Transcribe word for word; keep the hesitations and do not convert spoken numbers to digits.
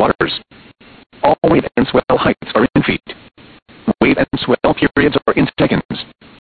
waters. All wave and swell heights are in feet. Wave and swell periods are in seconds.